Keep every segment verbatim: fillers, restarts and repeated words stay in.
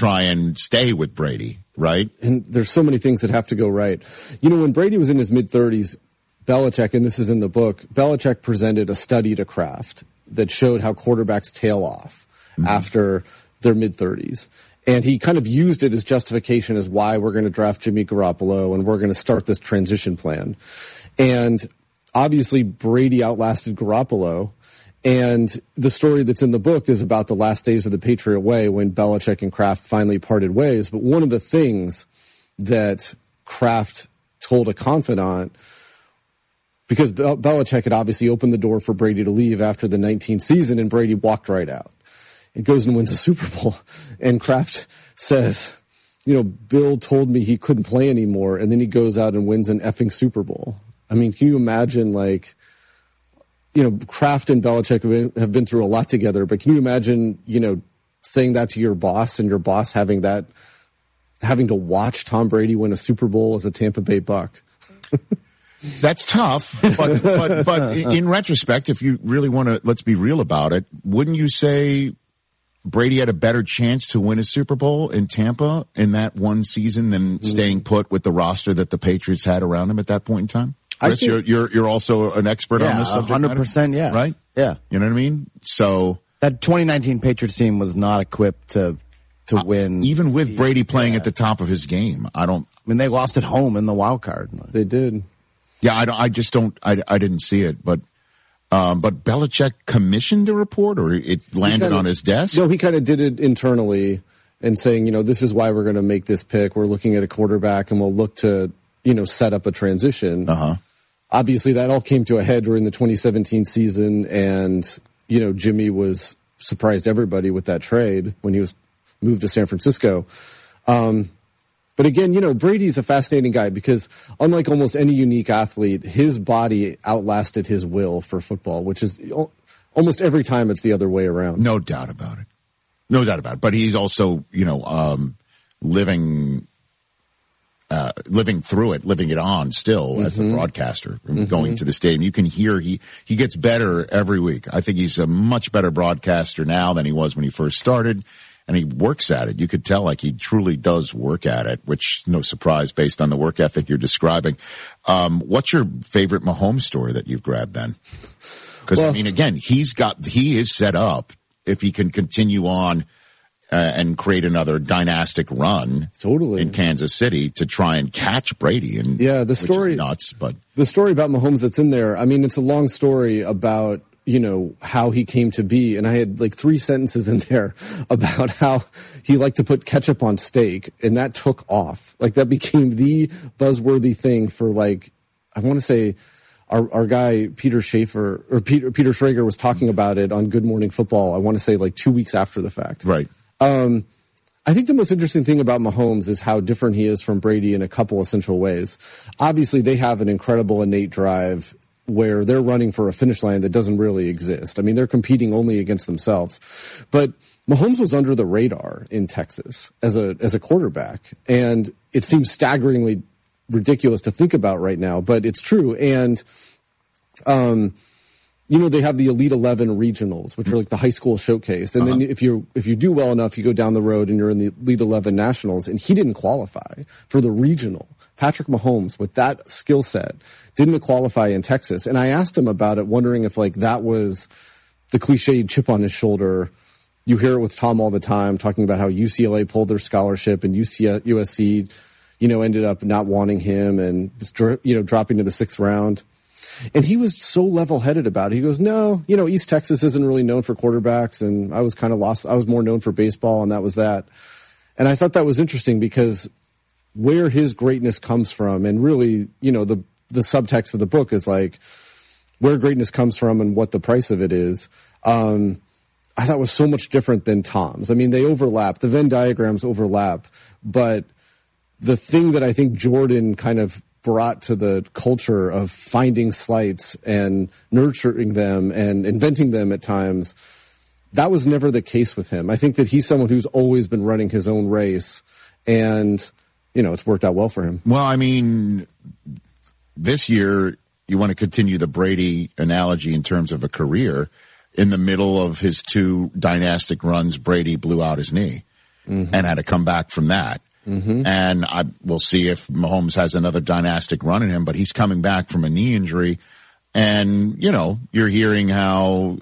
try and stay with Brady, right? And there's so many things that have to go right. You know, when Brady was in his mid-thirties, Belichick, and this is in the book, Belichick presented a study to Kraft that showed how quarterbacks tail off mm-hmm. after their mid-thirties. And he kind of used it as justification as why we're going to draft Jimmy Garoppolo and we're going to start this transition plan. And obviously Brady outlasted Garoppolo. And the story that's in the book is about the last days of the Patriot Way when Belichick and Kraft finally parted ways. But one of the things that Kraft told a confidant, because Bel- Belichick had obviously opened the door for Brady to leave after the nineteenth season, and Brady walked right out. It goes and wins a Super Bowl. And Kraft says, you know, Bill told me he couldn't play anymore, and then he goes out and wins an effing Super Bowl. I mean, can you imagine, like, you know, Kraft and Belichick have been, have been through a lot together, but can you imagine, you know, saying that to your boss and your boss having that, having to watch Tom Brady win a Super Bowl as a Tampa Bay Buck? That's tough, but, but, but in retrospect, if you really want to, let's be real about it, wouldn't you say Brady had a better chance to win a Super Bowl in Tampa in that one season than mm. staying put with the roster that the Patriots had around him at that point in time? Chris, think, you're, you're, you're also an expert yeah, on this subject one hundred percent, matter, yeah. Right? Yeah. You know what I mean? So. That twenty nineteen Patriots team was not equipped to, to uh, win. Even with the, Brady playing yeah. at the top of his game. I don't. I mean, they lost at home in the wild card. They did. Yeah, I don't, I just don't, I, I didn't see it, but, um, but Belichick commissioned a report or it landed kinda, on his desk? No, he kind of did it internally and saying, you know, this is why we're going to make this pick. We're looking at a quarterback and we'll look to, you know, set up a transition. Uh-huh. Obviously that all came to a head during the twenty seventeen season and, you know, Jimmy was surprised everybody with that trade when he was moved to San Francisco. Um, But again, you know, Brady's a fascinating guy because unlike almost any unique athlete, his body outlasted his will for football, which is almost every time it's the other way around. No doubt about it. No doubt about it. But he's also, you know, um, living, uh, living through it, living it on still mm-hmm. as a broadcaster, mm-hmm. going to the stadium. You can hear he, he gets better every week. I think he's a much better broadcaster now than he was when he first started. And he works at it. You could tell like he truly does work at it, which no surprise based on the work ethic you're describing. Um, what's your favorite Mahomes story that you've grabbed then? Because, well, I mean, again, he's got, he is set up if he can continue on uh, and create another dynastic run totally in Kansas City to try and catch Brady. And yeah, the story, which is nuts, but the story about Mahomes that's in there, I mean, it's a long story about, you know, how he came to be. And I had like three sentences in there about how he liked to put ketchup on steak and that took off. Like that became the buzzworthy thing for like, I want to say our, our guy, Peter Schaefer or Peter, Peter Schrager was talking about it on Good Morning Football. I want to say like two weeks after the fact. Right. Um, I think the most interesting thing about Mahomes is how different he is from Brady in a couple essential ways. Obviously they have an incredible innate drive where they're running for a finish line that doesn't really exist. I mean, they're competing only against themselves. But Mahomes was under the radar in Texas as a as a quarterback, and it seems staggeringly ridiculous to think about right now, but it's true. And um you know, they have the Elite eleven regionals, which are like the high school showcase. And uh-huh. then if you if you do well enough, you go down the road and you're in the Elite eleven nationals, and he didn't qualify for the regional. Patrick Mahomes, with that skill set, didn't qualify in Texas. And I asked him about it, wondering if like that was the cliched chip on his shoulder. You hear it with Tom all the time, talking about how U C L A pulled their scholarship and U C, U S C, you know, ended up not wanting him and, you know, dropping to the sixth round. And he was so level-headed about it. He goes, no, you know, East Texas isn't really known for quarterbacks, and I was kind of lost. I was more known for baseball, and that was that. And I thought that was interesting because where his greatness comes from, and really, you know, the the subtext of the book is like where greatness comes from and what the price of it is. Um, I thought was so much different than Tom's. I mean, they overlap. The Venn diagrams overlap, but the thing that I think Jordan kind of brought to the culture of finding slights and nurturing them and inventing them at times, that was never the case with him. I think that he's someone who's always been running his own race, and, you know, it's worked out well for him. Well, I mean, this year, you want to continue the Brady analogy in terms of a career. In the middle of his two dynastic runs, Brady blew out his knee. mm-hmm. and had to come back from that. Mm-hmm. And I we'll see if Mahomes has another dynastic run in him, but he's coming back from a knee injury. And, you know, you're hearing how,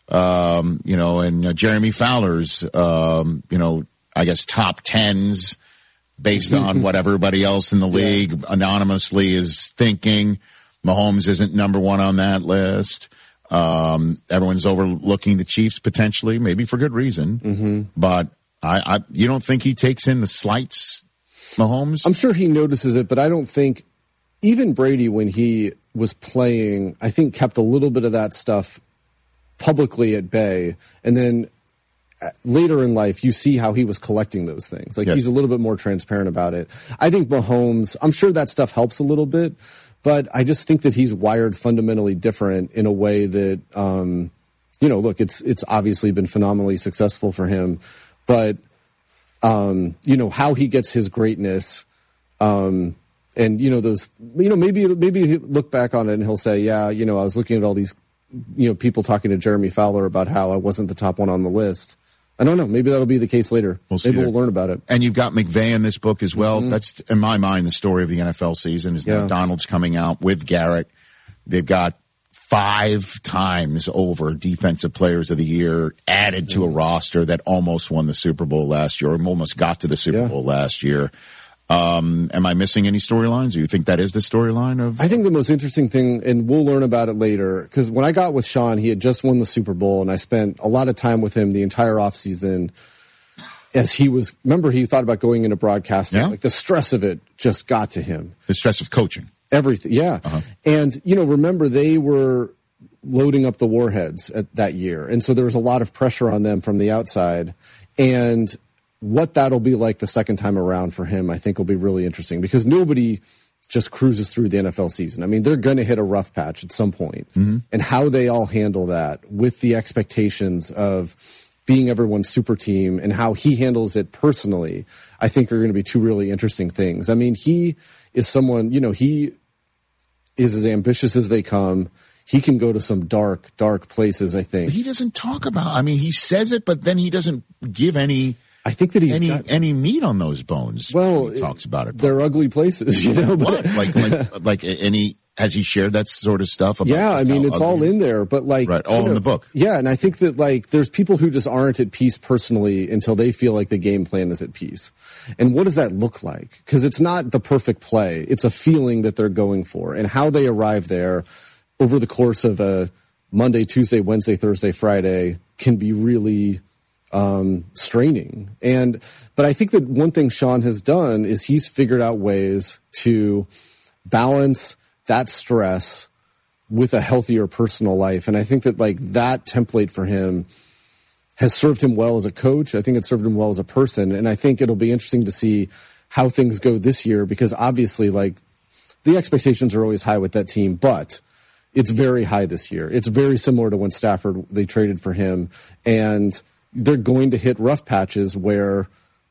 um, you know, and uh, Jeremy Fowler's, um, you know, I guess top tens based on what everybody else in the league yeah. anonymously is thinking. Mahomes isn't number one on that list. Um, everyone's overlooking the Chiefs potentially, maybe for good reason. Mm-hmm. But I, I, you don't think he takes in the slights, Mahomes? I'm sure he notices it, but I don't think even Brady, when he was playing, I think kept a little bit of that stuff publicly at bay. And then later in life, you see how he was collecting those things. Like yes. he's a little bit more transparent about it. I think Mahomes, I'm sure that stuff helps a little bit, but I just think that he's wired fundamentally different in a way that, um, you know, look, it's, it's obviously been phenomenally successful for him, but, um, you know, how he gets his greatness, um, and, you know, those, you know, maybe, maybe he'll look back on it and he'll say, yeah, you know, I was looking at all these, you know, people talking to Jeremy Fowler about how I wasn't the top one on the list. I don't know. Maybe that'll be the case later. We'll maybe we'll learn about it. And you've got McVay in this book as well. Mm-hmm. That's, in my mind, the story of the N F L season is yeah. Donald's coming out with Garrett. They've got five times over defensive players of the year added to mm-hmm. a roster that almost won the Super Bowl last year, or almost got to the Super yeah. Bowl last year. Um, am I missing any storylines? Do you think that is the storyline of? I think the most interesting thing, and we'll learn about it later, because when I got with Sean, he had just won the Super Bowl, and I spent a lot of time with him the entire offseason as he was, remember he thought about going into broadcasting. Yeah. Like the stress of it just got to him. The stress of coaching. Everything, yeah. Uh-huh. And, you know, remember they were loading up the warheads at that year, and so there was a lot of pressure on them from the outside, and what that'll be like the second time around for him, I think will be really interesting because nobody just cruises through the N F L season. I mean, they're going to hit a rough patch at some point. Mm-hmm. And how they all handle that with the expectations of being everyone's super team and how he handles it personally, I think are going to be two really interesting things. I mean, he is someone, you know, he is as ambitious as they come. He can go to some dark, dark places, I think. He doesn't talk about, I mean, he says it, but then he doesn't give any... I think that he's any got, any meat on those bones. Well, when he talks about it. They're ugly places, you know. But like, like, like any has he shared that sort of stuff? About yeah, I mean, it's all in there, but like, right, all in know, the book. Yeah, and I think that like, there's people who just aren't at peace personally until they feel like the game plan is at peace. And what does that look like? Because it's not the perfect play; it's a feeling that they're going for, and how they arrive there over the course of a Monday, Tuesday, Wednesday, Thursday, Friday can be really um, straining. And, but I think that one thing Sean has done is he's figured out ways to balance that stress with a healthier personal life. And I think that like that template for him has served him well as a coach. I think it served him well as a person. And I think it'll be interesting to see how things go this year because obviously like the expectations are always high with that team, but it's very high this year. It's very similar to when Stafford, they traded for him, and they're going to hit rough patches where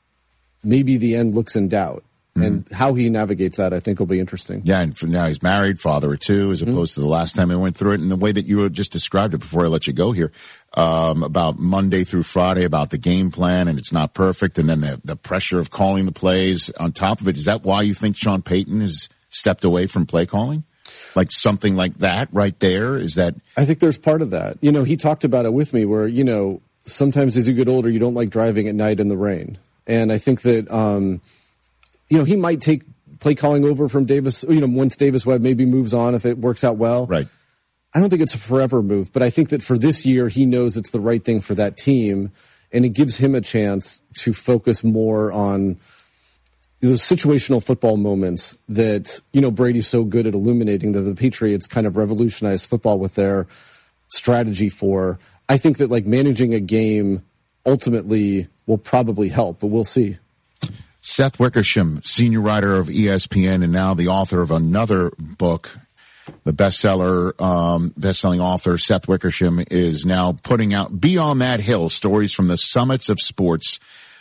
maybe the end looks in doubt. Mm-hmm. And how he navigates that, I think, will be interesting. Yeah, and for now he's married, father of two, as opposed mm-hmm. to the last time they went through it. And the way that you just described it before I let you go here, um, about Monday through Friday, about the game plan, and it's not perfect, and then the, the pressure of calling the plays on top of it. Is that why you think Sean Payton has stepped away from play calling? Like something like that right there? Is that? I think there's part of that. You know, he talked about it with me where, you know, sometimes as you get older, you don't like driving at night in the rain. And I think that, um, you know, he might take play calling over from Davis, you know, once Davis Webb maybe moves on if it works out well. Right. I don't think it's a forever move, but I think that for this year, he knows it's the right thing for that team. And it gives him a chance to focus more on those situational football moments that, you know, Brady's so good at illuminating, that the Patriots kind of revolutionized football with their strategy for. I think that like managing a game ultimately will probably help, but we'll see. Seth Wickersham, senior writer of E S P N and now the author of another book, the bestseller, um, best-selling author Seth Wickersham is now putting out Beyond That Hill, stories from the summits of sports.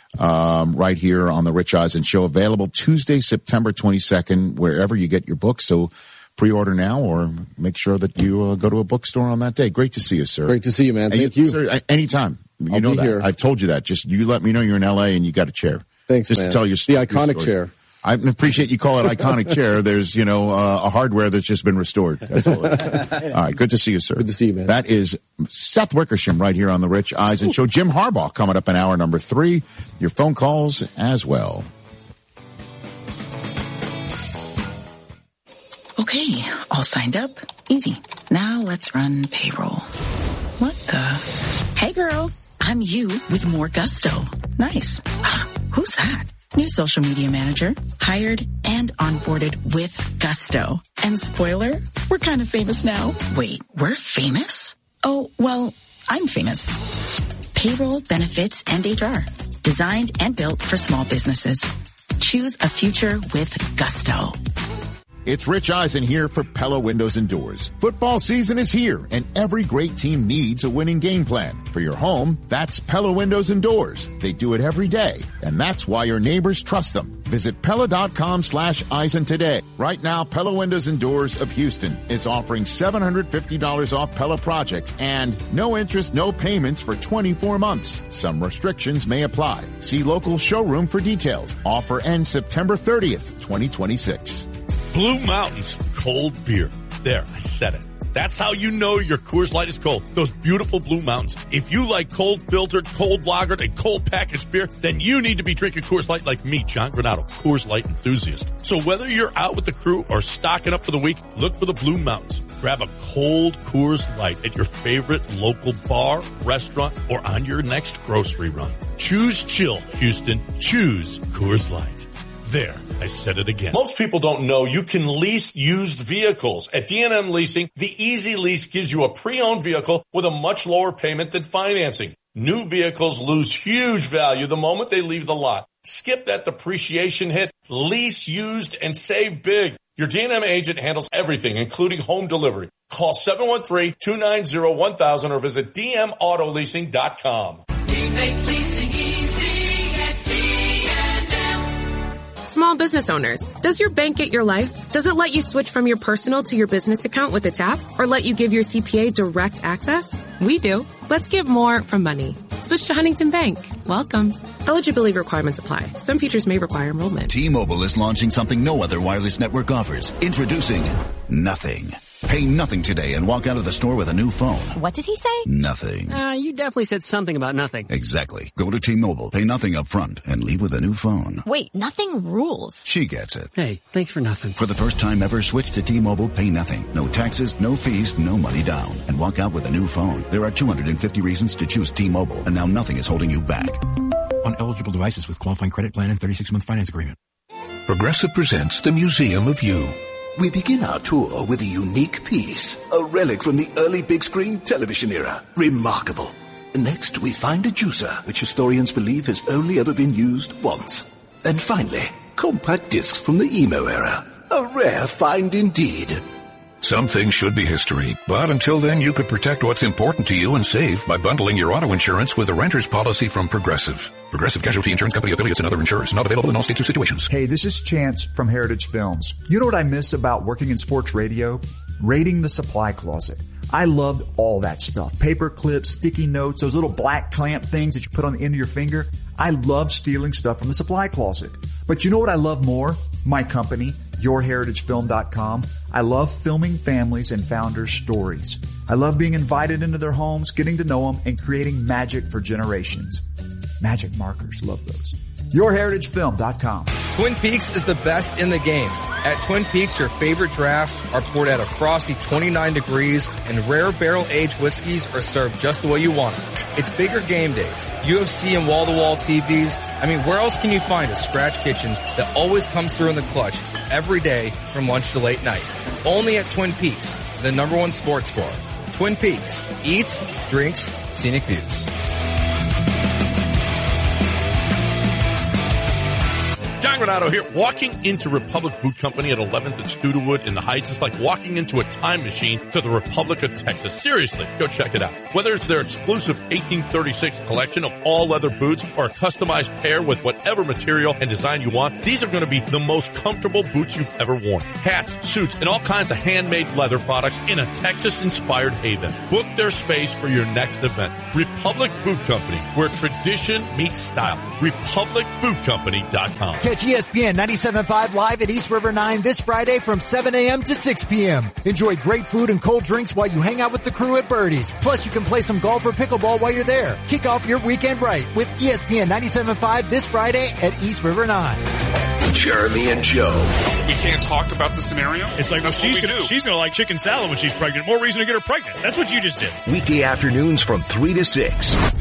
Um, right here on the Rich Eisen Show, available Tuesday, September twenty-second, wherever you get your books. So pre-order now or make sure that you uh, go to a bookstore on that day. Great to see you, sir. Great to see you, man. Thank you. you. Sir, anytime. You I'll know be that. here. I've told you that. Just you let me know you're in L A and you got a chair. Thanks, Just man. to tell you the iconic story. chair. I appreciate you call it iconic chair. There's, you know, uh, a hardware that's just been restored. That's all it is. All right. Good to see you, sir. Good to see you, man. That is Seth Wickersham right here on the Rich Eisen Show. Jim Harbaugh coming up in hour number three. Your phone calls as well. Okay, all signed up. Easy. Now let's run payroll. What the? Hey girl, I'm you with more gusto. Nice. Who's that? New social media manager, hired and onboarded with gusto. And spoiler, we're kind of famous now. Wait, we're famous? Oh, well, I'm famous. Payroll, benefits, and H R. Designed and built for small businesses. Choose a future with gusto. It's Rich Eisen here for Pella Windows and Doors. Football season is here, and every great team needs a winning game plan. For your home, that's Pella Windows and Doors. They do it every day, and that's why your neighbors trust them. Visit Pella.com slash Eisen today. Right now, Pella Windows and Doors of Houston is offering seven hundred fifty dollars off Pella projects and no interest, no payments for twenty-four months. Some restrictions may apply. See local showroom for details. Offer ends September thirtieth, twenty twenty-six. Blue Mountains cold beer. There, I said it. That's how you know your Coors Light is cold. Those beautiful Blue Mountains. If you like cold filtered, cold lagered, and cold packaged beer, then you need to be drinking Coors Light like me, John Granado, Coors Light enthusiast. So whether you're out with the crew or stocking up for the week, look for the Blue Mountains. Grab a cold Coors Light at your favorite local bar, restaurant, or on your next grocery run. Choose chill, Houston. Choose Coors Light. There, I said it again. Most people don't know you can lease used vehicles. At D and M Leasing, the Easy Lease gives you a pre-owned vehicle with a much lower payment than financing. New vehicles lose huge value the moment they leave the lot. Skip that depreciation hit, lease used, and save big. Your D and M agent handles everything, including home delivery. Call seven one three, two nine zero, one thousand or visit d m auto leasing dot com. We make leasing easy at D and M. Small business owners, does your bank get your life? Does it let you switch from your personal to your business account with a tap? Or let you give your C P A direct access? We do. Let's give more from money. Switch to Huntington Bank. Welcome. Eligibility requirements apply. Some features may require enrollment. T-Mobile is launching something no other wireless network offers. Introducing Nothing. Pay nothing today and walk out of the store with a new phone. What did he say? Nothing. Uh, you definitely said something about nothing. Exactly. Go to T-Mobile, pay nothing up front, and leave with a new phone. Wait, nothing rules. She gets it. Hey, thanks for nothing. For the first time ever, switch to T-Mobile, pay nothing. No taxes, no fees, no money down. And walk out with a new phone. There are two hundred fifty reasons to choose T-Mobile, and now nothing is holding you back. On eligible devices with qualifying credit plan and thirty-six month finance agreement. Progressive presents the Museum of You. We begin our tour with a unique piece, a relic from the early big screen television era. Remarkable. Next, we find a juicer, which historians believe has only ever been used once. And finally, compact discs from the emo era. A rare find indeed. Some things should be history, but until then you could protect what's important to you and save by bundling your auto insurance with a renter's policy from Progressive. Progressive Casualty Insurance Company affiliates and other insurers. Not available in all states or situations. Hey, this is Chance from Heritage Films. You know what I miss about working in sports radio? Raiding the supply closet. I loved all that stuff. Paper clips, sticky notes, those little black clamp things that you put on the end of your finger. I love stealing stuff from the supply closet. But you know what I love more? My company, your heritage film dot com. I love filming families and founders' stories. I love being invited into their homes, getting to know them, and creating magic for generations. Magic markers, love those. your heritage film dot com. Twin Peaks is the best in the game. At Twin Peaks, your favorite drafts are poured at a frosty twenty-nine degrees, and rare barrel-aged whiskeys are served just the way you want them. It's bigger game days, U F C and wall-to-wall T Vs. I mean, where else can you find a scratch kitchen that always comes through in the clutch every day from lunch to late night? Only at Twin Peaks, the number one sports bar. Twin Peaks. Eats, drinks, scenic views. John Granato here. Walking into Republic Boot Company at eleventh and Studewood in the Heights is like walking into a time machine to the Republic of Texas. Seriously, go check it out. Whether it's their exclusive eighteen thirty-six collection of all leather boots or a customized pair with whatever material and design you want, these are going to be the most comfortable boots you've ever worn. Hats, suits, and all kinds of handmade leather products in a Texas-inspired haven. Book their space for your next event. Republic Boot Company, where tradition meets style. republic boot company dot com. Catch E S P N ninety-seven point five live at East River nine this Friday from seven a.m. to six p.m. Enjoy great food and cold drinks while you hang out with the crew at Birdie's. Plus, you can play some golf or pickleball while you're there. Kick off your weekend right with E S P N ninety-seven point five this Friday at East River nine. Jeremy and Joe. We can't talk about the scenario? It's like, well, she's gonna, she's gonna like chicken salad when she's pregnant. More reason to get her pregnant. That's what you just did. Weekday afternoons from three to six